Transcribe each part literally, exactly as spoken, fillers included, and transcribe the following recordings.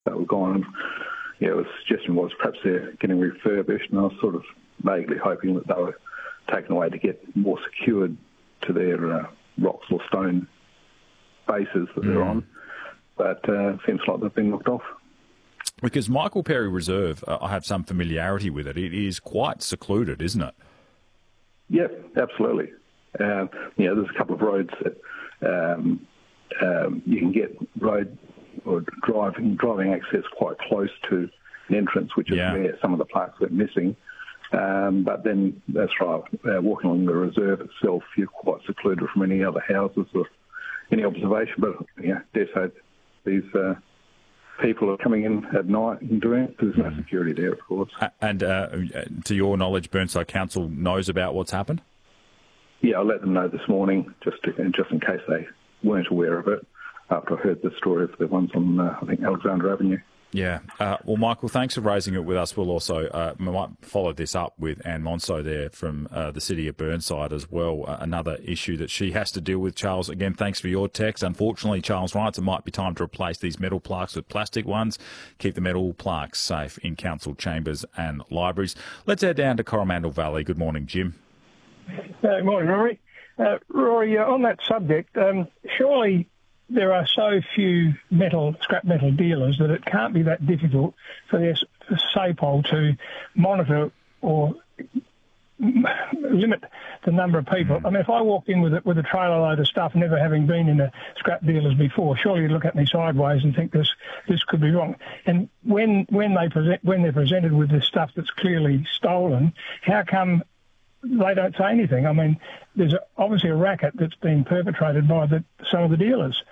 that were gone. Yeah, the suggestion was perhaps they're getting refurbished, and I was sort of vaguely hoping that they were taken away to get more secured to their uh, rocks or stone bases that mm. they're on. But uh, it seems like they've been knocked off. Because Michael Perry Reserve, uh, I have some familiarity with it. It is quite secluded, isn't it? Yep, absolutely. Um, you know, there's a couple of roads that um, um, you can get road or driving driving access quite close to an entrance, which is yeah. where some of the plaques went missing. Um, but then that's right, uh, walking along the reserve itself, you're quite secluded from any other houses or any observation. But yeah, dare say these uh, people are coming in at night and doing it. There's no mm. security there, of course. And uh, to your knowledge, Burnside Council knows about what's happened? Yeah, I let them know this morning, just to, just in case they weren't aware of it, after I heard the story of the ones on, uh, I think, Alexandra Avenue. Yeah. Uh, well, Michael, thanks for raising it with us. We'll also uh, we might follow this up with Anne Monceau there from uh, the city of Burnside as well. Uh, another issue that she has to deal with. Charles, again, thanks for your text. Unfortunately, Charles writes it might be time to replace these metal plaques with plastic ones. Keep the metal plaques safe in council chambers and libraries. Let's head down to Coromandel Valley. Good morning, Jim. Uh, good morning, Rory. Uh, Rory, uh, on that subject, um, surely there are so few metal, scrap metal dealers that it can't be that difficult for the SAPOL to monitor or limit the number of people. I mean, if I walked in with a, with a trailer load of stuff, never having been in a scrap dealers before, surely you'd look at me sideways and think this this could be wrong. And when when they present when they're presented with this stuff that's clearly stolen, how come they don't say anything? I mean, there's obviously a racket that's being perpetrated by the, some of the dealers.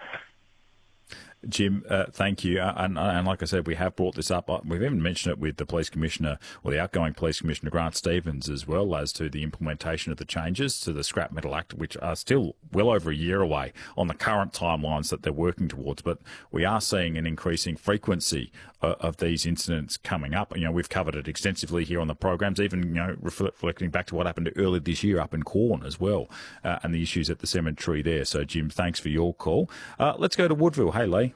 Jim, uh, thank you. Uh, and, and like I said, we have brought this up. We've even mentioned it with the Police Commissioner, or the outgoing Police Commissioner, Grant Stevens, as well, as to the implementation of the changes to the Scrap Metal Act, which are still well over a year away on the current timelines that they're working towards. But we are seeing an increasing frequency uh, of these incidents coming up. You know, we've covered it extensively here on the programs, even, you know, reflecting back to what happened earlier this year up in Corn as well, uh, and the issues at the cemetery there. So, Jim, thanks for your call. Uh, let's go to Woodville. Hey, Lee.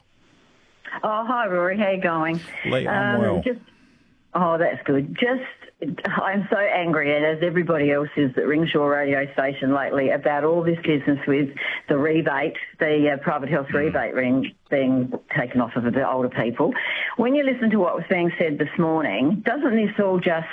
Oh, hi, Rory. How you going? Lee, I'm um, well. Just, oh, that's good. Just, I'm so angry, and as everybody else is that rings your radio station lately, about all this business with the rebate, the uh, private health mm. rebate ring being taken off of the older people. When you listen to what was being said this morning, doesn't this all just...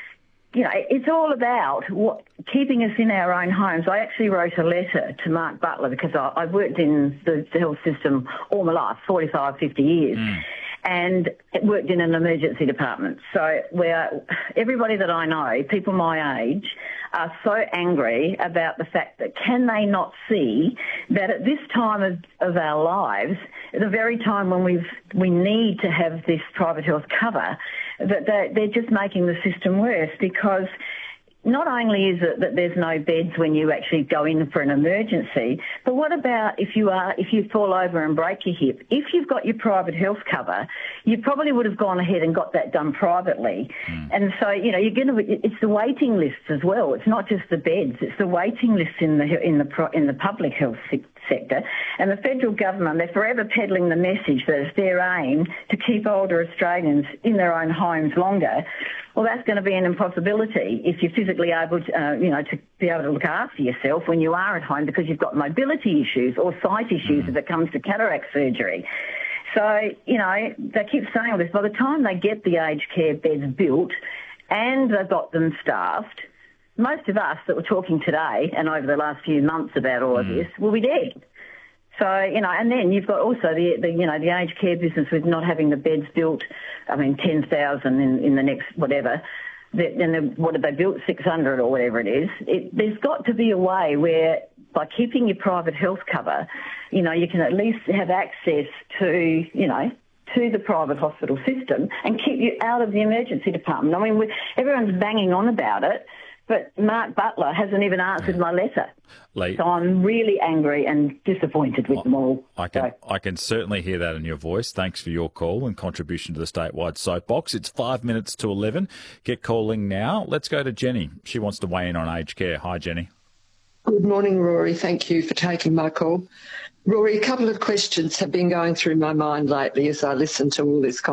You know, it's all about what, keeping us in our own homes. I actually wrote a letter to Mark Butler because I, I've worked in the, the health system all my life, forty-five, fifty years, mm. and worked in an emergency department. So where everybody that I know, people my age, are so angry about the fact that can they not see that at this time of, of our lives, the very time when we've, we need to have this private health cover, that they're, they're just making the system worse, because not only is it that there's no beds when you actually go in for an emergency, but what about if you are if you fall over and break your hip? If you've got your private health cover, you probably would have gone ahead and got that done privately. Mm. And so, you know, you're going to it's the waiting lists as well. It's not just the beds; it's the waiting lists in the in the in the public health sector. And the federal government, they're forever peddling the message that it's their aim to keep older Australians in their own homes longer. Well, that's going to be an impossibility if you're physically able to, uh, you know, to be able to look after yourself when you are at home, because you've got mobility issues or sight issues mm. if it comes to cataract surgery. So, you know, they keep saying all this. By the time they get the aged care beds built and they've got them staffed, most of us that were talking today and over the last few months about all mm. of this will be dead. So, you know, and then you've got also the, the you know, the aged care business with not having the beds built, I mean, ten thousand in, in the next whatever, and then what have they built, six hundred or whatever it is. It, there's got to be a way where by keeping your private health cover, you know, you can at least have access to, you know, to the private hospital system and keep you out of the emergency department. I mean, we, everyone's banging on about it, but Mark Butler hasn't even answered my letter. Lee, so I'm really angry and disappointed with I, them all. I can so. I can certainly hear that in your voice. Thanks for your call and contribution to the statewide soapbox. It's five minutes to eleven. Get calling now. Let's go to Jenny. She wants to weigh in on aged care. Hi, Jenny. Good morning, Rory. Thank you for taking my call. Rory, a couple of questions have been going through my mind lately as I listen to all this